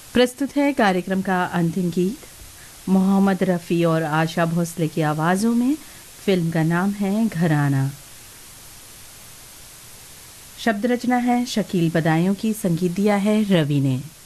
प्रस्तुत है कार्यक्रम का अंतिम गीत मोहम्मद रफ़ी और आशा भोसले की आवाज़ों में। फिल्म का नाम है घराना। शब्द रचना है शकील बदायूं की, संगीत दिया है रवि ने।